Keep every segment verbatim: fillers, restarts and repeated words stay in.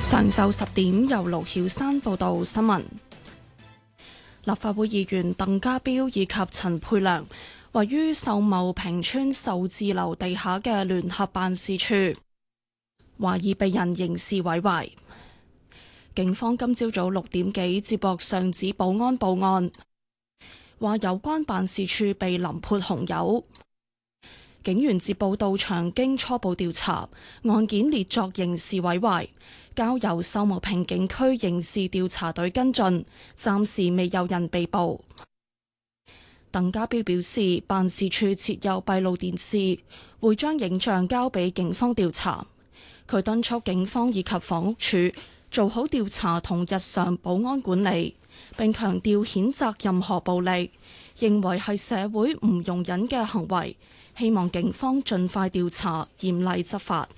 上晝十點，由盧曉山報道新聞。立法會議員鄧家彪以及陳沛良位於秀茂坪村秀智樓地下嘅聯合辦事處，懷疑被人刑事毀壞。警方今朝早六點幾接獲上址保安報案，話有關辦事處被淋潑紅油。警員接報到場，經初步調查，案件列作刑事毀壞，交由秀茂坪警區刑事調查隊跟進，暫時未有人被捕。鄧家彪表示，辦事處設有閉路電視，會將影像交俾警方調查。佢敦促警方以及房屋署做好調查同日常保安管理，並強調譴責任何暴力，認為係社會唔容忍嘅行為，希望警方盡快調查，嚴厲執法。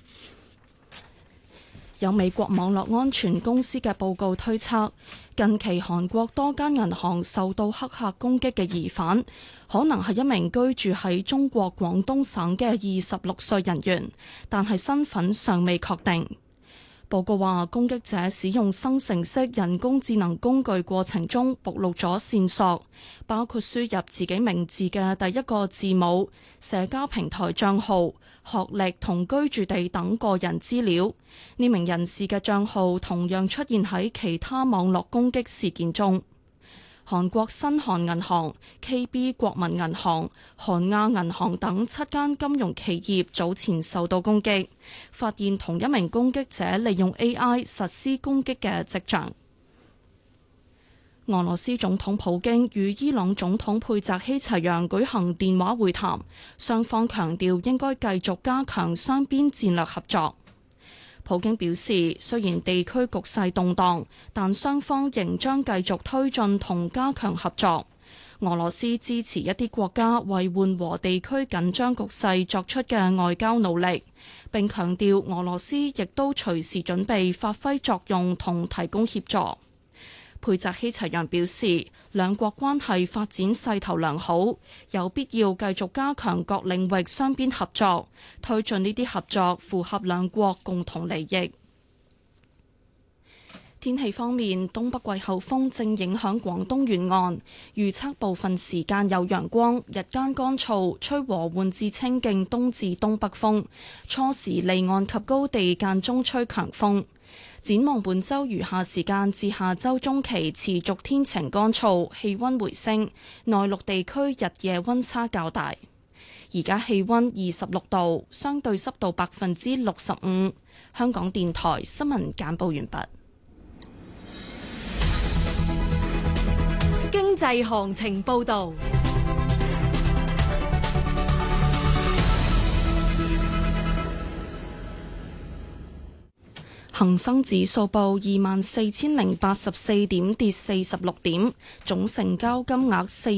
有美國網絡安全公司嘅報告推測，近期韓國多間銀行受到黑客攻擊嘅疑犯，可能係一名居住喺中國廣東省嘅二十六歲人員，但係身份尚未確定。報告話，攻擊者使用生成式人工智能工具過程中，暴露咗線索，包括輸入自己名字嘅第一個字母、社交平台帳號、學歷同居住地等個人資料。呢名人士嘅帳號同樣出現喺其他網絡攻擊事件中。韓國新韓銀行、K B 國民銀行、韓亞銀行等七間金融企業早前受到攻擊，發現同一名攻擊者利用 A I 實施攻擊嘅跡象。俄羅斯總統普京與伊朗總統佩澤希齊揚舉行電話會談，雙方強調應該繼續加強雙邊戰略合作。普京表示，雖然地區局勢動盪，但雙方仍將繼續推進同加強合作。俄羅斯支持一啲國家為緩和地區緊張局勢作出嘅外交努力，並強調俄羅斯亦都隨時準備發揮作用同提供協助。佩澤希齊揚表示，兩國關係發展勢頭良好，有必要繼續加強各領域雙邊合作，推進呢啲合作符合兩國共同利益。天氣方面，東北季候風正影響廣東沿岸，預測部分時間有陽光，日間乾燥，吹和緩至清勁東至東北風，初時離岸及高地間中吹強風。展望本週餘下時間至下週中期持續天晴乾燥，氣溫回升，內陸地區日夜溫差較大。而家氣溫二十六度，相對濕度百分之六十五。香港電台新聞簡報完畢。 經濟行情報道。 恒生指數報二萬四千零八十四點，跌四十六點，總成交金額四